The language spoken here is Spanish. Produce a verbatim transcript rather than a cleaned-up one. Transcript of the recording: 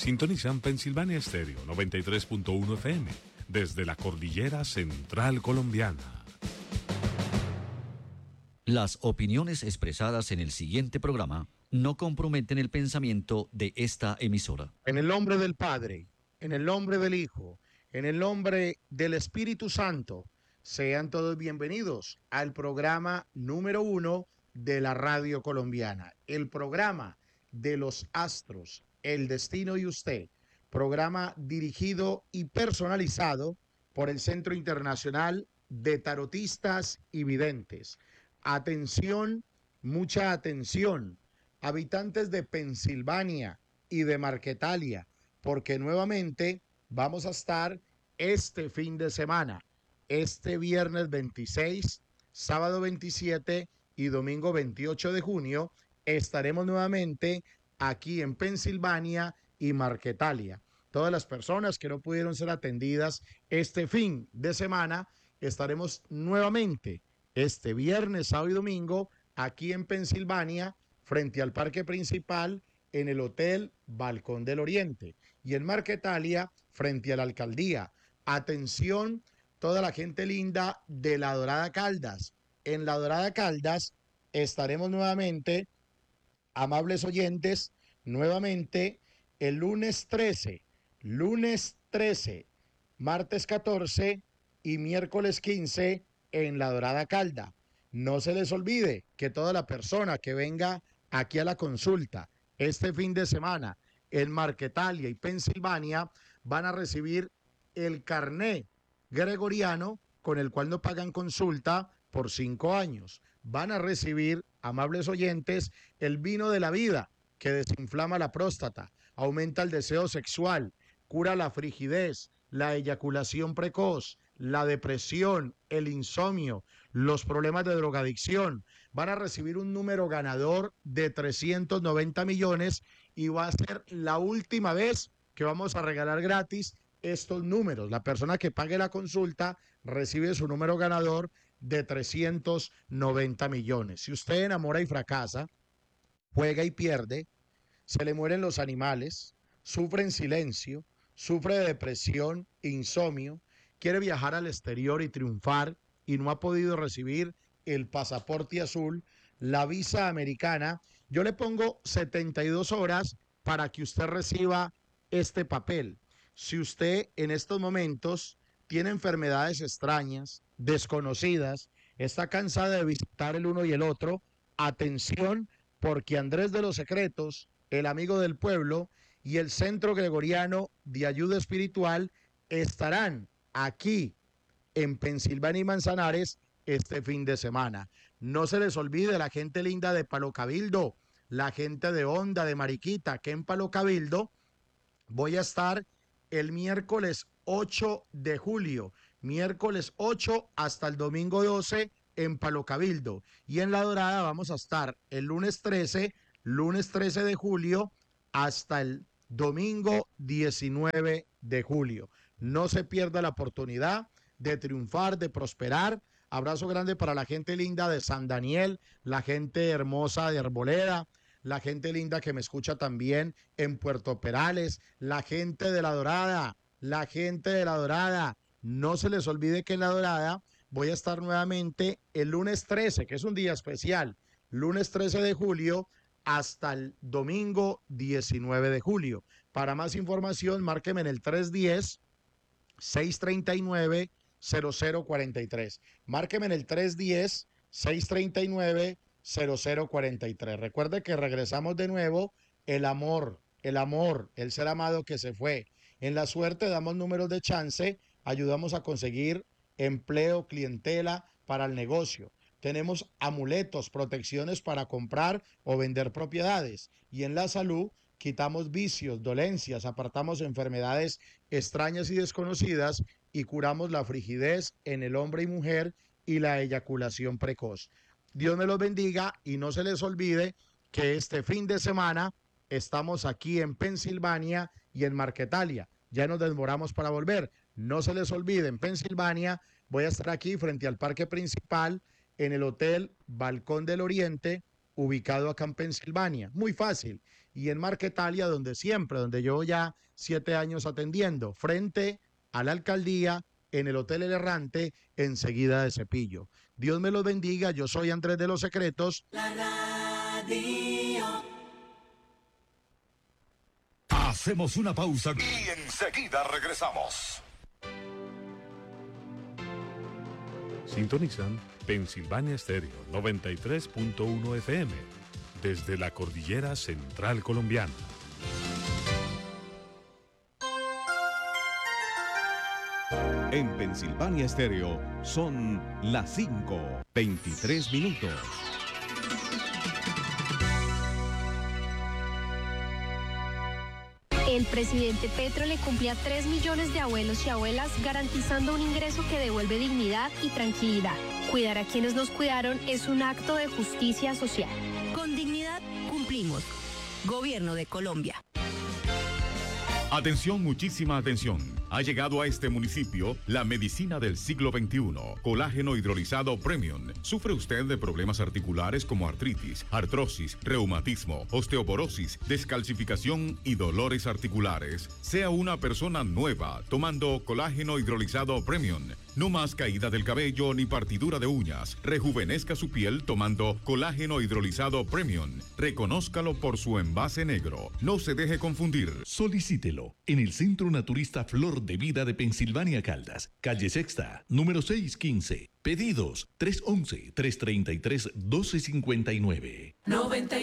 Sintonizan Pensilvania Estéreo noventa y tres punto uno F M desde la cordillera central colombiana. Las opiniones expresadas en el siguiente programa no comprometen el pensamiento de esta emisora. En el nombre del Padre, en el nombre del Hijo, en el nombre del Espíritu Santo, sean todos bienvenidos al programa número uno de la radio colombiana, el programa de los astros, el destino y usted, programa dirigido y personalizado por el Centro Internacional de Tarotistas y Videntes. Atención, mucha atención, habitantes de Pensilvania y de Marquetalia, porque nuevamente vamos a estar este fin de semana, este viernes veintiséis, sábado veintisiete y domingo veintiocho de junio, estaremos nuevamente aquí en Pensilvania y Marquetalia. Todas las personas que no pudieron ser atendidas este fin de semana, estaremos nuevamente este viernes, sábado y domingo aquí en Pensilvania, frente al parque principal, en el Hotel Balcón del Oriente, y en Marquetalia, frente a la alcaldía. Atención, toda la gente linda de La Dorada Caldas. En La Dorada Caldas estaremos nuevamente, amables oyentes, nuevamente el lunes trece, lunes trece, martes catorce y miércoles quince en La Dorada Calda. No se les olvide que toda la persona que venga aquí a la consulta este fin de semana en Marquetalia y Pensilvania van a recibir el carné gregoriano con el cual no pagan consulta por cinco años. Van a recibir, amables oyentes, el vino de la vida que desinflama la próstata, aumenta el deseo sexual, cura la frigidez, la eyaculación precoz, la depresión, el insomnio, los problemas de drogadicción. Van a recibir un número ganador de trescientos noventa millones y va a ser la última vez que vamos a regalar gratis estos números. La persona que pague la consulta recibe su número ganador de trescientos noventa millones. Si usted enamora y fracasa, juega y pierde, se le mueren los animales, sufre en silencio, sufre de depresión, insomnio, quiere viajar al exterior y triunfar y no ha podido recibir el pasaporte azul, la visa americana, yo le pongo setenta y dos horas para que usted reciba este papel. Si usted en estos momentos tiene enfermedades extrañas, desconocidas, está cansada de visitar el uno y el otro, atención, porque Andrés de los Secretos, el amigo del pueblo y el Centro Gregoriano de Ayuda Espiritual estarán aquí en Pensilvania y Manzanares este fin de semana. No se les olvide la gente linda de Palo Cabildo, la gente de Honda, de Mariquita, que en Palo Cabildo voy a estar el miércoles ocho de julio, miércoles ocho hasta el domingo doce en Palo Cabildo. Y en La Dorada vamos a estar el lunes trece, lunes trece de julio hasta el domingo diecinueve de julio. No se pierda la oportunidad de triunfar, de prosperar. Abrazo grande para la gente linda de San Daniel, la gente hermosa de Arboleda, la gente linda que me escucha también en Puerto Perales, la gente de La Dorada, la gente de La Dorada. No se les olvide que en La Dorada voy a estar nuevamente el lunes trece, que es un día especial, lunes trece de julio hasta el domingo diecinueve de julio. Para más información, márqueme en el tres uno cero, seis tres nueve, cero cero cuatro tres. Márqueme en el tres uno cero, seis tres nueve, cero cero cuatro tres. Recuerde que regresamos de nuevo, el amor, el amor, el ser amado que se fue. En la suerte damos números de chance, ayudamos a conseguir empleo, clientela para el negocio. Tenemos amuletos, protecciones para comprar o vender propiedades. Y en la salud quitamos vicios, dolencias, apartamos enfermedades extrañas y desconocidas y curamos la frigidez en el hombre y mujer y la eyaculación precoz. Dios me los bendiga y no se les olvide que este fin de semana estamos aquí en Pensilvania y en Marquetalia. Ya nos demoramos para volver. No se les olvide, en Pensilvania voy a estar aquí frente al parque principal en el Hotel Balcón del Oriente, ubicado acá en Pensilvania. Muy fácil. y en Marquetalia, donde siempre, donde yo ya siete años atendiendo, frente a la alcaldía, en el Hotel El Errante, enseguida de Cepillo. Dios me los bendiga, yo soy Andrés de los Secretos. La radio. Hacemos una pausa y enseguida regresamos. Sintonizan Pensilvania Estéreo noventa y tres punto uno F M desde la cordillera central colombiana. En Pensilvania Estéreo son las cinco, veintitrés minutos. El presidente Petro le cumple a tres millones de abuelos y abuelas, garantizando un ingreso que devuelve dignidad y tranquilidad. Cuidar a quienes nos cuidaron es un acto de justicia social. Con dignidad cumplimos. Gobierno de Colombia. Atención, muchísima atención. Ha llegado a este municipio la medicina del siglo veintiuno, colágeno hidrolizado Premium. ¿Sufre usted de problemas articulares como artritis, artrosis, reumatismo, osteoporosis, descalcificación y dolores articulares? Sea una persona nueva tomando colágeno hidrolizado Premium. No más caída del cabello ni partidura de uñas. Rejuvenezca su piel tomando colágeno hidrolizado Premium. Reconózcalo por su envase negro. No se deje confundir. Solicítelo en el Centro Naturista Flor de Vida de Pensilvania Caldas, calle Sexta, número seiscientos quince. Pedidos tres once, tres treinta y tres, doce cincuenta y nueve. noventa y